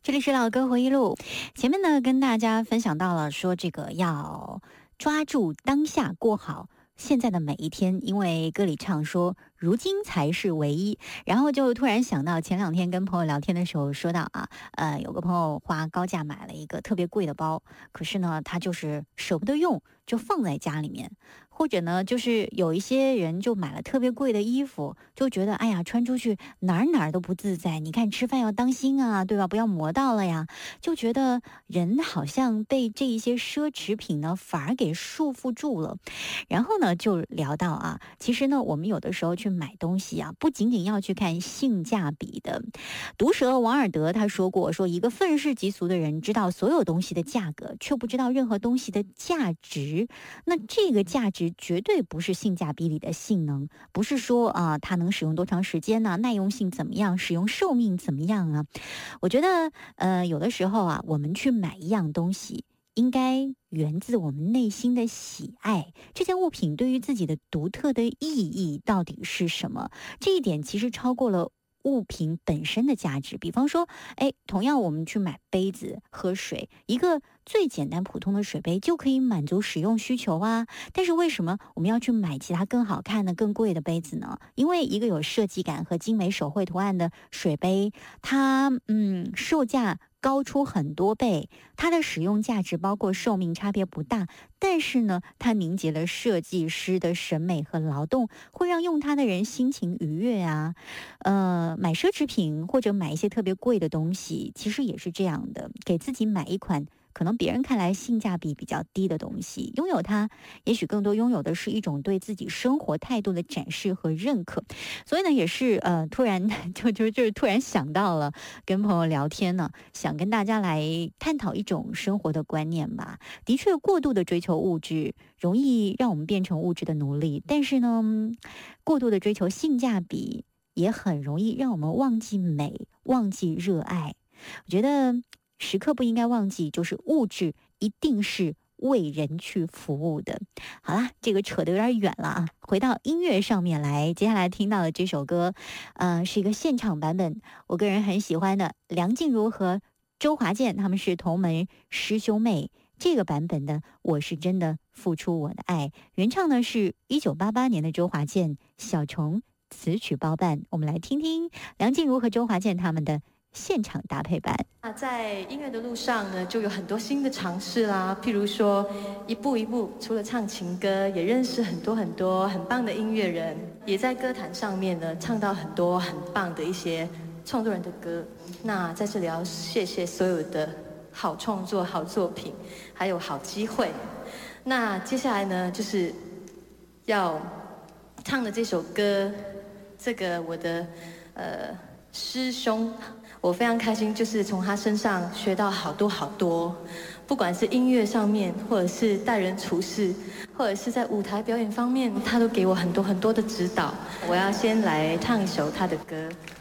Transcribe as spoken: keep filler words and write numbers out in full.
这里是老歌回忆录，前面呢跟大家分享到了说这个要抓住当下过好现在的每一天，因为歌里唱说如今才是唯一，然后就突然想到前两天跟朋友聊天的时候说到啊，呃，有个朋友花高价买了一个特别贵的包，可是呢他就是舍不得用，就放在家里面。或者呢，就是有一些人就买了特别贵的衣服，就觉得哎呀，穿出去哪儿哪儿都不自在。你看吃饭要当心啊，对吧？不要磨到了呀。就觉得人好像被这一些奢侈品呢，反而给束缚住了。然后呢，就聊到啊，其实呢，我们有的时候去买东西啊，不仅仅要去看性价比的。毒舌王尔德他说过，说一个愤世嫉俗的人知道所有东西的价格，却不知道任何东西的价值。那这个价值绝对不是性价比里的性能，不是说啊、呃、它能使用多长时间呢、啊，耐用性怎么样，使用寿命怎么样啊？我觉得呃有的时候啊，我们去买一样东西，应该源自我们内心的喜爱，这件物品对于自己的独特的意义到底是什么？这一点其实超过了物品本身的价值。比方说，哎，同样我们去买杯子喝水，一个最简单普通的水杯就可以满足使用需求啊。但是为什么我们要去买其他更好看的、更贵的杯子呢？因为一个有设计感和精美手绘图案的水杯，它嗯售价高出很多倍，它的使用价值包括寿命差别不大，但是呢，它凝结了设计师的审美和劳动，会让用它的人心情愉悦啊。呃，买奢侈品或者买一些特别贵的东西，其实也是这样的，给自己买一款可能别人看来性价比比较低的东西，拥有它，也许更多拥有的是一种对自己生活态度的展示和认可。所以呢，也是呃，突然就就就是突然想到了跟朋友聊天呢，想跟大家来探讨一种生活的观念吧。的确，过度的追求物质，容易让我们变成物质的奴隶，但是呢，过度的追求性价比，也很容易让我们忘记美，忘记热爱。我觉得时刻不应该忘记，就是物质一定是为人去服务的。好啦，这个扯得有点远了啊，回到音乐上面来。接下来听到的这首歌，呃，是一个现场版本，我个人很喜欢的，梁静茹和周华健他们是同门师兄妹。这个版本的《我是真的付出我的爱》，原唱呢是一九八八年的周华健，小虫词曲包办。我们来听听梁静茹和周华健他们的现场搭配版。 那在音乐的路上呢，就有很多新的尝试啦。譬如说，一步一步，除了唱情歌，也认识很多很多很棒的音乐人，也在歌坛上面呢唱到很多很棒的一些创作人的歌。那在这里要谢谢所有的好创作、好作品，还有好机会。那接下来呢，就是要唱的这首歌，这个我的呃师兄。我非常开心，就是从他身上学到好多好多，不管是音乐上面，或者是待人处事，或者是在舞台表演方面，他都给我很多很多的指导。我要先来唱一首他的歌。